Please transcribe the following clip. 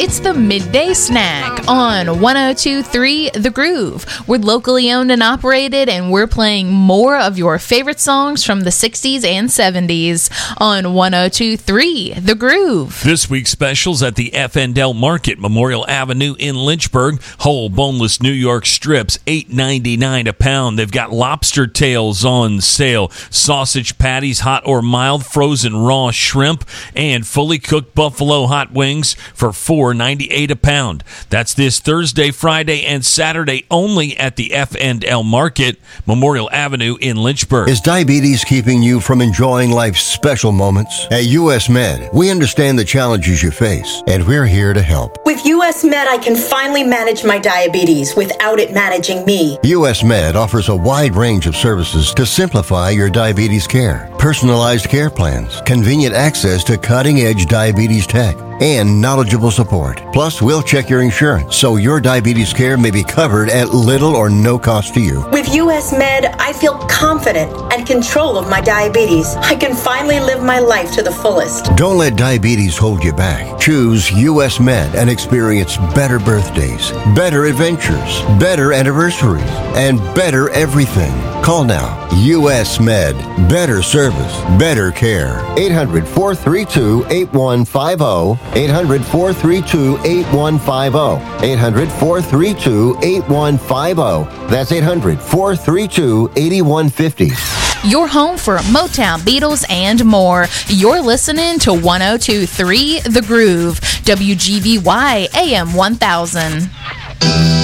It's the Midday Snack on 102.3 The Groove. We're locally owned and operated, and we're playing more of your favorite songs from the 60s and 70s on 102.3 The Groove. This week's specials at the FNDL Market, Memorial Avenue in Lynchburg. Whole boneless New York strips, $8.99 a pound. They've got lobster tails on sale, sausage patties, hot or mild, frozen raw shrimp, and fully cooked buffalo hot wings for $4.98 a pound. That's this Thursday, Friday, and Saturday only at the FNDL Market, Memorial Avenue in Lynchburg. Is diabetes keeping you from enjoying life's special moments? At US Med, we understand the challenges you face, and we're here to help. With US Med, I can finally manage my diabetes without it managing me. US Med offers a wide range of services to simplify your diabetes care. Personalized care plans, convenient access to cutting-edge diabetes tech, and knowledgeable support. Plus, we'll check your insurance so your diabetes care may be covered at little or no cost to you. With US Med, I feel confident and control of my diabetes. I can finally live my life to the fullest. Don't let diabetes hold you back. Choose US Med and experience better birthdays, better adventures, better anniversaries, and better everything. Call now. US Med. Better service, better care. 800-432-8150. 800-432-8150. 800-432-8150. That's 800-432-8150. Your home for Motown, Beatles, and more. You're listening to 102.3 The Groove, WGVY AM 1000.